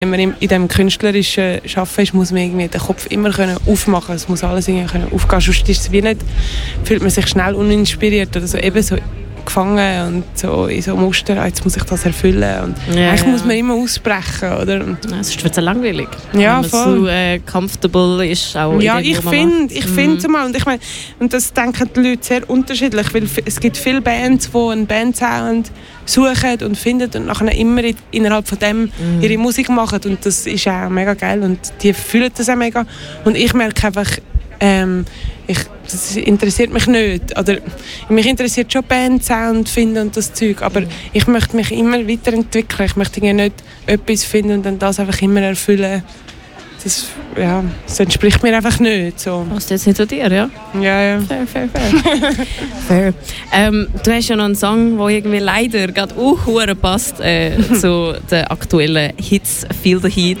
Wenn man in diesem künstlerischen Arbeiten ist, muss man irgendwie den Kopf immer aufmachen können. Es muss alles irgendwie aufgehen. Sonst ist es wie nicht, fühlt man sich schnell uninspiriert oder so, eben so gefangen und so in so Muster, jetzt muss ich das erfüllen. Und eigentlich muss man immer ausbrechen, oder? Und sonst wird es langweilig. Ja, wenn voll. man so comfortable ist. Auch ja, ich finde mal, und ich meine, und das denken die Leute sehr unterschiedlich, weil es gibt viele Bands, die einen Bandsound suchen und finden und nachher immer innerhalb von dem ihre Musik machen und das ist auch mega geil und die fühlen das auch mega und ich merke einfach, das interessiert mich nicht. Oder, mich interessiert schon Bandsound finden und das Zeug, aber ich möchte mich immer weiterentwickeln. Ich möchte nicht etwas finden und dann das einfach immer erfüllen. Das entspricht mir einfach nicht. So. Was jetzt nicht zu dir, ja? Ja. Fair. Du hast ja noch einen Song, der irgendwie leider gerade auch passt zu den aktuellen Hits, Feel the Heat.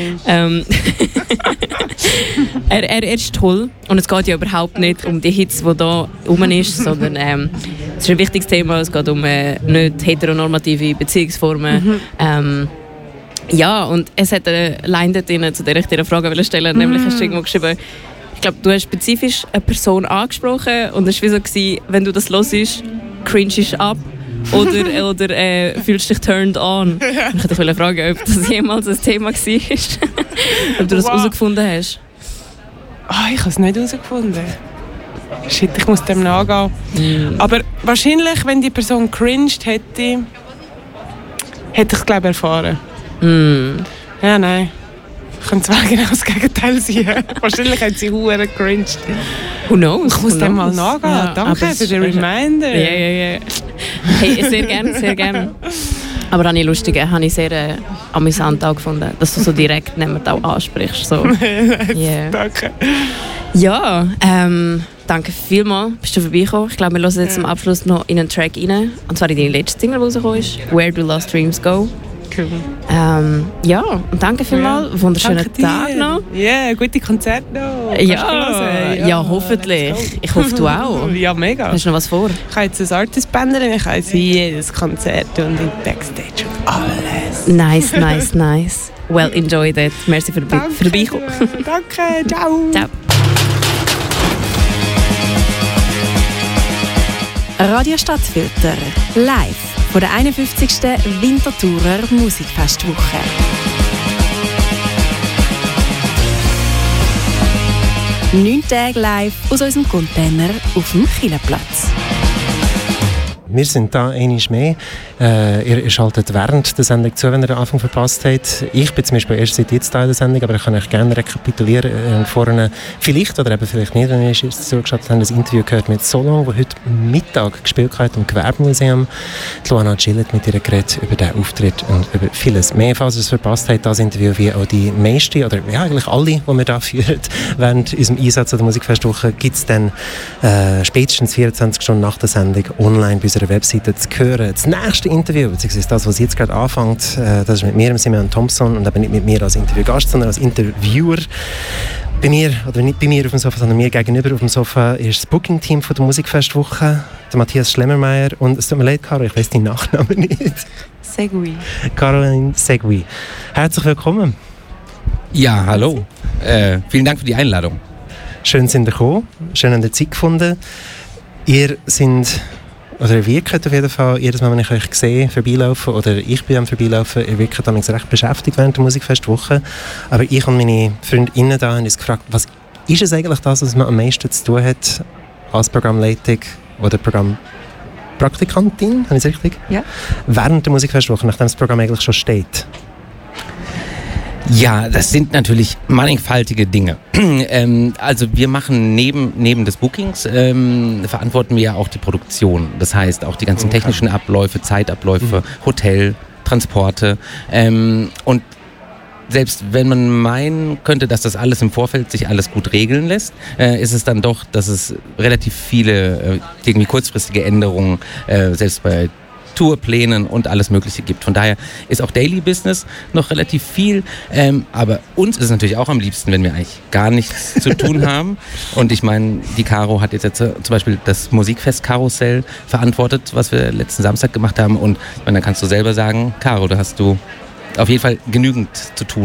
Er ist toll und es geht ja überhaupt nicht um die Hits, die da rum ist, sondern es ist ein wichtiges Thema. Es geht um nicht heteronormative Beziehungsformen. Ja, und es hat eine Line dort drin, zu der ich dir eine Frage stellen wollte. Nämlich hast du irgendwo geschrieben, ich glaube, du hast spezifisch eine Person angesprochen und es war wie so, wenn du das hörst, cringest ab oder fühlst dich turned on. Ich wollte dich fragen, ob das jemals ein Thema war. Ob du das herausgefunden hast. Ich habe es nicht herausgefunden. Shit, ich muss dem nachgehen. Aber wahrscheinlich, wenn die Person cringed hätte ich es, glaube ich, erfahren. Ja, nein. Könnte zwar genau das Gegenteil sein. Wahrscheinlich hat sie hure cringed. Who knows? Ich muss dem mal nachgehen. Ja, danke für den Reminder. Ja. Hey, sehr gerne. Aber habe ich sehr amüsant auch gefunden, dass du so direkt jemanden auch ansprichst. So. Yeah. Danke. Ja, danke vielmals, bist du vorbeigekommen. Ich glaube, wir hören jetzt zum Abschluss noch in einen Track rein. Und zwar in deine letzte Single, die rausgekommen ist, «Where Do Lost Dreams Go». Cool. Ja, und danke vielmals. Wunderschönen Tag noch. Ja, gute Konzerte noch. Ja, hoffentlich. Ich hoffe, du auch. Ja, mega. Hast du noch was vor? Ich habe jetzt ein Artist-Bänder, ich habe jedes Konzert und in Backstage und alles. Nice. Well, enjoy that. Merci für vorbeikommen. Danke, ciao. Ciao. Radio Stadtfilter, live von der 51. Winterthurer Musikfestwoche. 9 Tage live aus unserem Container auf dem Kielerplatz. Wir sind da einmal mehr. Ihr schaltet während der Sendung zu, wenn ihr den Anfang verpasst habt. Ich bin zum Beispiel erst seit jetzt da in der Sendung, aber ich kann euch gerne rekapitulieren. Vorne vielleicht oder eben vielleicht nicht, wenn ihr jetzt zugeschaltet habt, ein Interview gehört mit Solon, der heute Mittag gespielt hat im Gewerbemuseum. Luana Gillett mit ihr geredet über den Auftritt und über vieles mehr. Falls ihr es verpasst habt, das Interview wie auch die meisten oder ja, eigentlich alle, die wir da führen, während unserem Einsatz an der Musikfestwoche, gibt es dann spätestens 24 Stunden nach der Sendung online bei unserer Webseite zu hören. Das nächste Interview, beziehungsweise das, was jetzt gerade anfängt, das ist mit mir, Simeon Thompson, und eben nicht mit mir als Interviewgast, sondern als Interviewer. Bei mir, oder nicht bei mir auf dem Sofa, sondern mir gegenüber auf dem Sofa ist das Booking-Team von der Musikfestwoche, der Matthias Schlemmermeier, und es tut mir leid, Caro, ich weiss deinen Nachnamen nicht. Segui. Caroline Segui. Herzlich willkommen. Ja, hallo. Vielen Dank für die Einladung. Schön sind ihr gekommen, schön an der Zeit gefunden. Ihr wirkt auf jeden Fall, jedes Mal, wenn ich euch sehe, vorbeilaufen, oder ich bin am Vorbeilaufen, ihr wirkt damals recht beschäftigt während der Musikfestwoche. Aber ich und meine Freundinnen da haben uns gefragt, was ist es eigentlich das, was man am meisten zu tun hat als Programmleitung oder Programmpraktikantin, habe ich es richtig? Ja. Während der Musikfestwoche, nachdem das Programm eigentlich schon steht. Ja, das sind natürlich mannigfaltige Dinge. Also wir machen neben des Bookings, verantworten wir ja auch die Produktion. Das heißt auch die ganzen technischen Abläufe, Zeitabläufe, Hotel, Transporte. Und selbst wenn man meinen könnte, dass das alles im Vorfeld sich alles gut regeln lässt, ist es dann doch, dass es relativ viele irgendwie kurzfristige Änderungen, selbst bei Tourplänen und alles Mögliche gibt. Von daher ist auch Daily Business noch relativ viel, aber uns ist es natürlich auch am liebsten, wenn wir eigentlich gar nichts zu tun haben. Und ich meine, die Caro hat jetzt zum Beispiel das Musikfest-Karussell verantwortet, was wir letzten Samstag gemacht haben. Und ich meine, dann kannst du selber sagen, Caro, da hast du auf jeden Fall genügend zu tun.